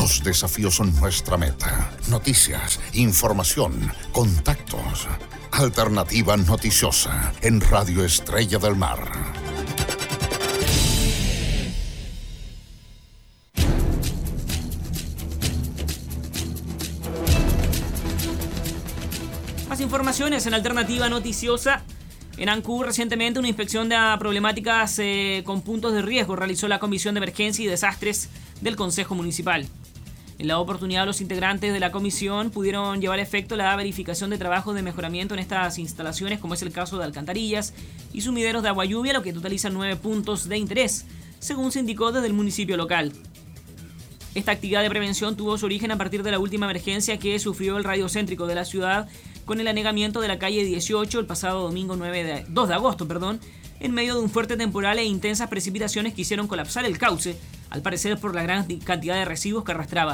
Los desafíos son nuestra meta. Noticias, información, contactos. Alternativa Noticiosa en Radio Estrella del Mar. Más informaciones en Alternativa Noticiosa. En Ancud, recientemente, una inspección de problemáticas con puntos de riesgo realizó la Comisión de Emergencia y Desastres del Consejo Municipal. En la oportunidad, los integrantes de la comisión pudieron llevar a efecto la verificación de trabajos de mejoramiento en estas instalaciones, como es el caso de alcantarillas y sumideros de agua lluvia, lo que totalizan 9 puntos de interés, según se indicó desde el municipio local. Esta actividad de prevención tuvo su origen a partir de la última emergencia que sufrió el radio céntrico de la ciudad con el anegamiento de la calle 18 el pasado domingo 2 de agosto, en medio de un fuerte temporal e intensas precipitaciones que hicieron colapsar el cauce, al parecer por la gran cantidad de residuos que arrastraba.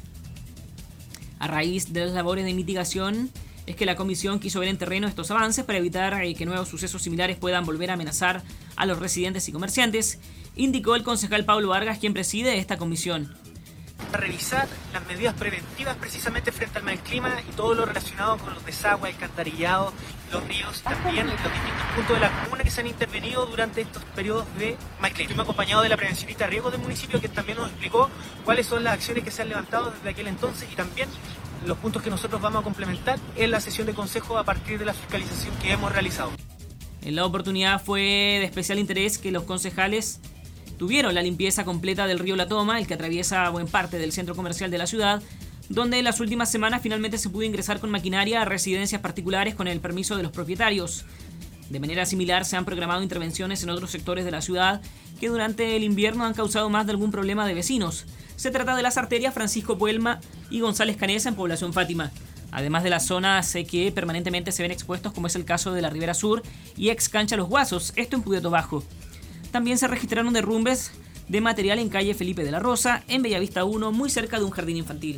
A raíz de las labores de mitigación, es que la comisión quiso ver en terreno estos avances para evitar que nuevos sucesos similares puedan volver a amenazar a los residentes y comerciantes, indicó el concejal Pablo Vargas, quien preside esta comisión. A revisar las medidas preventivas precisamente frente al mal clima y todo lo relacionado con los desagües, alcantarillados, los ríos, también los distintos puntos de la comuna que se han intervenido durante estos periodos de mal clima. Estuvimos acompañados de la prevencionista de riesgos del municipio, que también nos explicó cuáles son las acciones que se han levantado desde aquel entonces y también los puntos que nosotros vamos a complementar en la sesión de consejo a partir de la fiscalización que hemos realizado. En la oportunidad fue de especial interés que los concejales tuvieron la limpieza completa del río La Toma, el que atraviesa buena parte del centro comercial de la ciudad, donde en las últimas semanas finalmente se pudo ingresar con maquinaria a residencias particulares con el permiso de los propietarios. De manera similar se han programado intervenciones en otros sectores de la ciudad que durante el invierno han causado más de algún problema de vecinos. Se trata de las arterias Francisco Puelma y González Canesa en Población Fátima, además de las zonas que permanentemente se ven expuestos, como es el caso de la Ribera Sur y ex Cancha Los Guasos, esto en Pudeto Bajo. También se registraron derrumbes de material en calle Felipe de la Rosa, en Bellavista 1, muy cerca de un jardín infantil.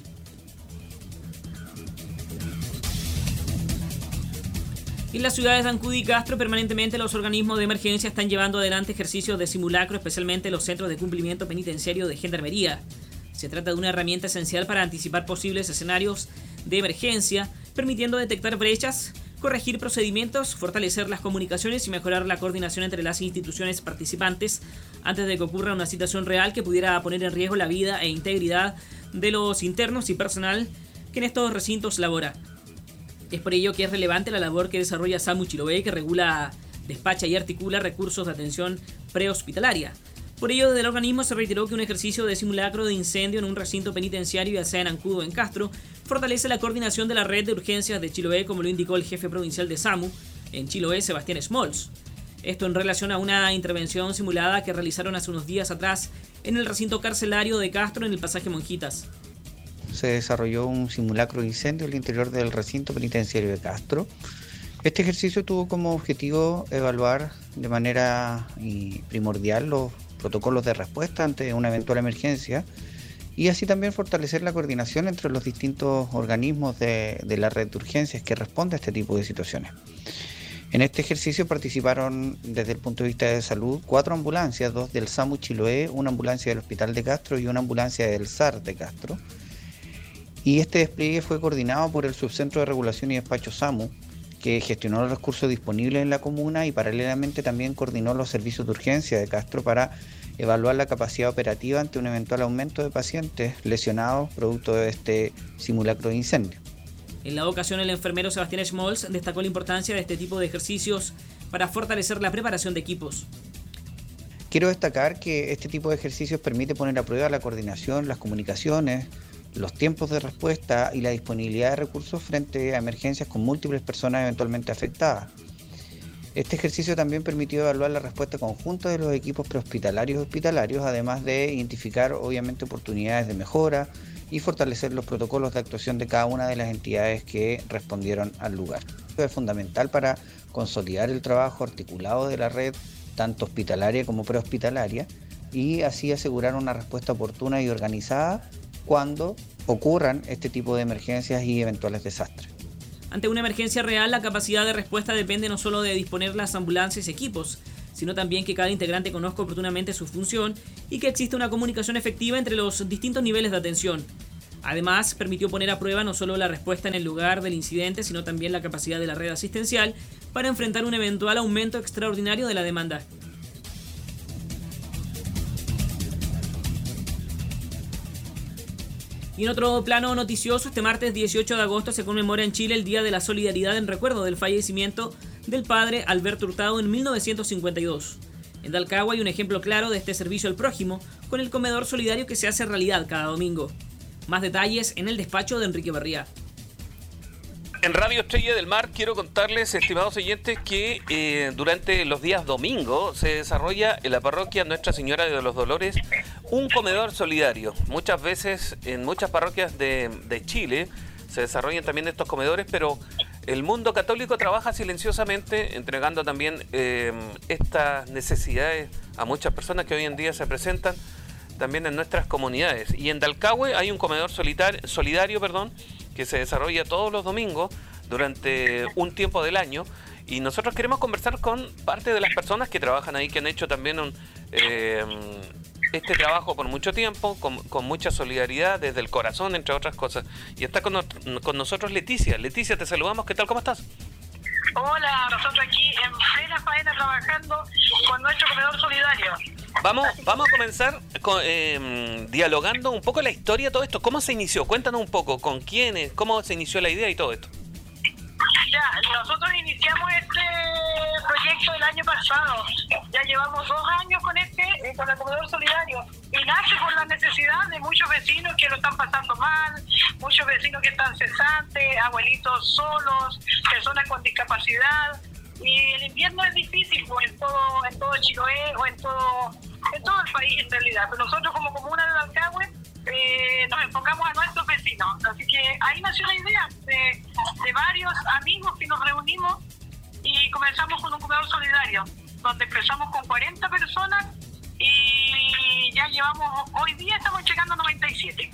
En las ciudades de Ancud y Castro, permanentemente los organismos de emergencia están llevando adelante ejercicios de simulacro, especialmente los centros de cumplimiento penitenciario de Gendarmería. Se trata de una herramienta esencial para anticipar posibles escenarios de emergencia, permitiendo detectar brechas, corregir procedimientos, fortalecer las comunicaciones y mejorar la coordinación entre las instituciones participantes antes de que ocurra una situación real que pudiera poner en riesgo la vida e integridad de los internos y personal que en estos recintos labora. Es por ello que es relevante la labor que desarrolla SAMU Chiloé, que regula, despacha y articula recursos de atención prehospitalaria. Por ello, desde el organismo se reiteró que un ejercicio de simulacro de incendio en un recinto penitenciario, ya sea en Ancud o en Castro, fortalece la coordinación de la red de urgencias de Chiloé, como lo indicó el jefe provincial de SAMU en Chiloé, Sebastián Smalls. Esto en relación a una intervención simulada que realizaron hace unos días atrás en el recinto carcelario de Castro, en el pasaje Monjitas. Se desarrolló un simulacro de incendio al interior del recinto penitenciario de Castro. Este ejercicio tuvo como objetivo evaluar de manera primordial los protocolos de respuesta ante una eventual emergencia y así también fortalecer la coordinación entre los distintos organismos de la red de urgencias que responde a este tipo de situaciones. En este ejercicio participaron desde el punto de vista de salud 4 ambulancias, 2 del SAMU Chiloé, una ambulancia del Hospital de Castro y una ambulancia del SAR de Castro. Y este despliegue fue coordinado por el Subcentro de Regulación y Despacho SAMU, que gestionó los recursos disponibles en la comuna y paralelamente también coordinó los servicios de urgencia de Castro para evaluar la capacidad operativa ante un eventual aumento de pacientes lesionados producto de este simulacro de incendio. En la ocasión, el enfermero Sebastián Smalls destacó la importancia de este tipo de ejercicios para fortalecer la preparación de equipos. Quiero destacar que este tipo de ejercicios permite poner a prueba la coordinación, las comunicaciones, los tiempos de respuesta y la disponibilidad de recursos frente a emergencias con múltiples personas eventualmente afectadas. Este ejercicio también permitió evaluar la respuesta conjunta de los equipos prehospitalarios y hospitalarios, además de identificar obviamente oportunidades de mejora y fortalecer los protocolos de actuación de cada una de las entidades que respondieron al lugar. Es fundamental para consolidar el trabajo articulado de la red, tanto hospitalaria como prehospitalaria, y así asegurar una respuesta oportuna y organizada cuando ocurran este tipo de emergencias y eventuales desastres. Ante una emergencia real, la capacidad de respuesta depende no solo de disponer las ambulancias y equipos, sino también que cada integrante conozca oportunamente su función y que exista una comunicación efectiva entre los distintos niveles de atención. Además, permitió poner a prueba no solo la respuesta en el lugar del incidente, sino también la capacidad de la red asistencial para enfrentar un eventual aumento extraordinario de la demanda. Y en otro plano noticioso, este martes 18 de agosto se conmemora en Chile el Día de la Solidaridad en recuerdo del fallecimiento del padre Alberto Hurtado en 1952. En Dalcahue hay un ejemplo claro de este servicio al prójimo con el comedor solidario que se hace realidad cada domingo. Más detalles en el despacho de Enrique Barría. En Radio Estrella del Mar quiero contarles, estimados oyentes, que durante los días domingos se desarrolla en la parroquia Nuestra Señora de los Dolores un comedor solidario. Muchas veces en muchas parroquias de Chile se desarrollan también estos comedores, pero el mundo católico trabaja silenciosamente entregando también estas necesidades a muchas personas que hoy en día se presentan también en nuestras comunidades. Y en Dalcahue hay un comedor solidario, que se desarrolla todos los domingos durante un tiempo del año, y nosotros queremos conversar con parte de las personas que trabajan ahí, que han hecho también este trabajo por mucho tiempo, con mucha solidaridad desde el corazón, entre otras cosas. Y está con nosotros Leticia. Leticia, te saludamos, ¿qué tal? ¿Cómo estás? Hola, nosotros aquí en plena faena trabajando con nuestro comedor solidario. Vamos a comenzar dialogando un poco la historia de todo esto. ¿Cómo se inició? Cuéntanos un poco, ¿con quiénes? ¿Cómo se inició la idea y todo esto? Ya, nosotros iniciamos este proyecto el año pasado. Ya llevamos 2 años con con el comedor solidario. Y nace por la necesidad de muchos vecinos que lo están pasando mal, muchos vecinos que están cesantes, abuelitos solos, personas con discapacidad. Y el invierno es difícil pues, en todo Chiloé o en todo el país en realidad. Pero nosotros como comuna de Dalcahue nos enfocamos a nuestros vecinos. Así que ahí nació la idea de varios amigos que nos reunimos y comenzamos con un comedor solidario, donde empezamos con 40 personas y ya hoy día estamos llegando a 97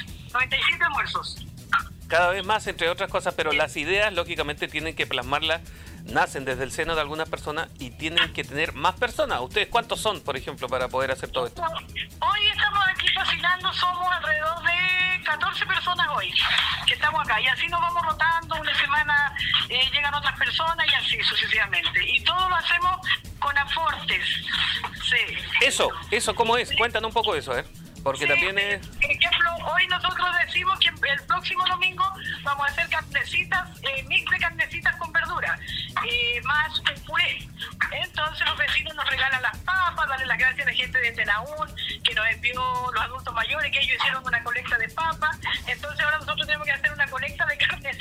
almuerzos. Cada vez más, entre otras cosas, pero las ideas lógicamente tienen que plasmarlas, nacen desde el seno de algunas personas y tienen que tener más personas. ¿Ustedes cuántos son, por ejemplo, para poder hacer todo esto? Hoy estamos aquí cocinando, somos alrededor de 14 personas hoy, que estamos acá. Y así nos vamos rotando, una semana llegan otras personas y así sucesivamente. Y todo lo hacemos con aportes. Sí. Eso, ¿cómo es? Cuéntanos un poco de eso, porque sí, también es... Por ejemplo, hoy nosotros decimos que el próximo domingo vamos a hacer carnecitas, mix de carnecitas con verdura, más un puré. Entonces los vecinos nos regalan las papas, darle las gracias a la gente de Tenaún, que nos envió los adultos mayores, que ellos hicieron una colecta de papas. Entonces ahora nosotros tenemos que hacer una colecta de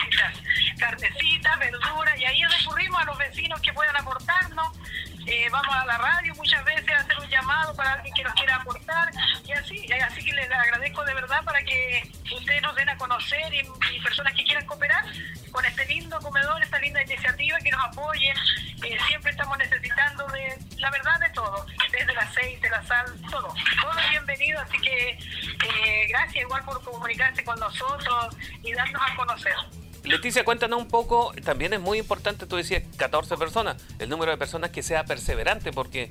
carnecitas, verduras, y ahí recurrimos a los vecinos que puedan aportarnos. Vamos a la radio muchas veces a hacer un llamado para alguien que nos quiera aportar y así que les agradezco de verdad para que ustedes nos den a conocer y personas que quieran cooperar con este lindo comedor, esta linda iniciativa, que nos apoyen. Siempre estamos necesitando de la verdad de todo, desde el aceite, la sal, todo es bienvenido, así que gracias igual por comunicarse con nosotros y darnos a conocer. Leticia, cuéntanos un poco, también es muy importante, tú decías 14 personas, el número de personas que sea perseverante, porque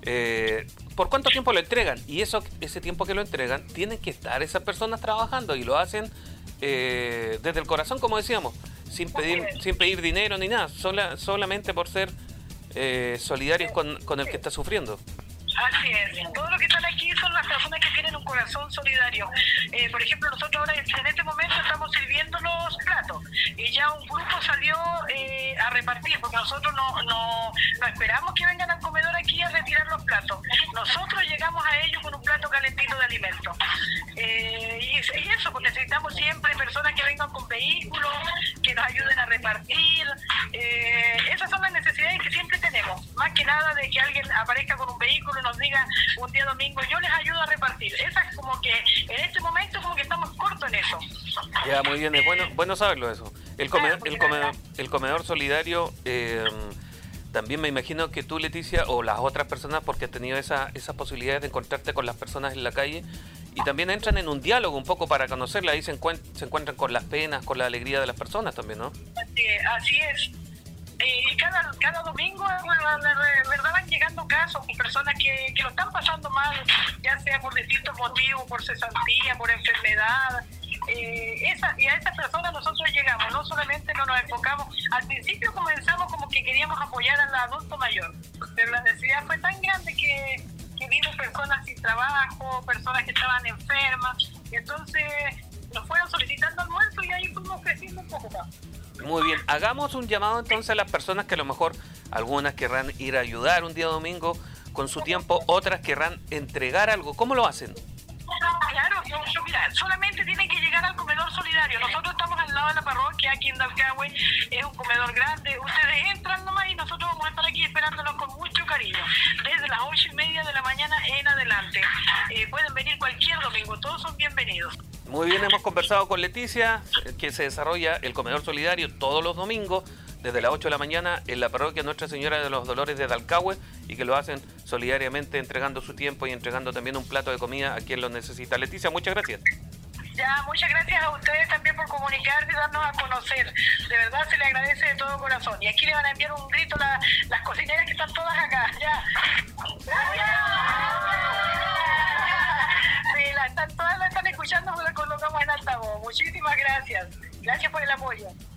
¿por cuánto tiempo lo entregan? Y ese tiempo que lo entregan, tienen que estar esas personas trabajando y lo hacen desde el corazón, como decíamos, sin pedir dinero ni nada, solamente por ser solidarios con el que está sufriendo. Así es, todos los que están aquí son las personas que tienen un corazón solidario. Por ejemplo, nosotros ahora en este momento estamos sirviendo los platos y ya un grupo salió a repartir, porque nosotros no esperamos que vengan al comedor aquí a retirar los platos. Nosotros llegamos a ellos con un plato calentito de alimentos. Y eso, pues necesitamos siempre personas que vengan con vehículos, que nos ayuden a repartir. Esas son las necesidades que siempre tenemos, más que nada de que alguien aparezca con un vehículo y nos diga un día domingo, yo les ayudo a repartir. Esa es como que en este momento como que estamos cortos en eso. Ya, muy bien, es bueno saberlo eso. El comedor solidario, también me imagino que tú, Leticia, o las otras personas, porque has tenido esas posibilidades de encontrarte con las personas en la calle, y también entran en un diálogo un poco para conocerla, ahí se encuentran con las penas, con la alegría de las personas también, ¿no? Así es. cada domingo, de verdad van llegando casos con personas que lo están pasando mal, ya sea por distintos motivos, por cesantía, por enfermedad. Y a esas personas nosotros llegamos, no solamente no nos enfocamos, al principio comenzamos como que queríamos apoyar al adulto mayor, pero la necesidad fue tan grande que vimos personas sin trabajo, personas que estaban enfermas, y entonces nos fueron solicitando almuerzo y ahí fuimos creciendo un poco más. Muy bien, hagamos un llamado entonces a las personas que a lo mejor algunas querrán ir a ayudar un día domingo con su tiempo, otras querrán entregar algo. ¿Cómo lo hacen? Claro, mira, solamente tienen que llegar al comedor solidario. Nosotros estamos al lado de la parroquia, aquí en Dalcahue, es un comedor grande. Ustedes entran nomás y nosotros vamos a estar aquí esperándolos con mucho cariño. Desde las 8:30 de la mañana en adelante. Pueden venir cualquier domingo, todos son bienvenidos. Muy bien, hemos conversado con Leticia, que se desarrolla el comedor solidario todos los domingos, desde las 8 de la mañana en la parroquia Nuestra Señora de los Dolores de Dalcahue, y que lo hacen solidariamente entregando su tiempo y entregando también un plato de comida a quien lo necesita. Leticia, muchas gracias. Ya, muchas gracias a ustedes también por comunicarse y darnos a conocer. De verdad se le agradece de todo corazón. Y aquí le van a enviar un grito las cocineras que están todas acá. Ya. Sí, todas la están escuchando, pero lo colocamos en altavoz. Muchísimas gracias. Gracias por el apoyo.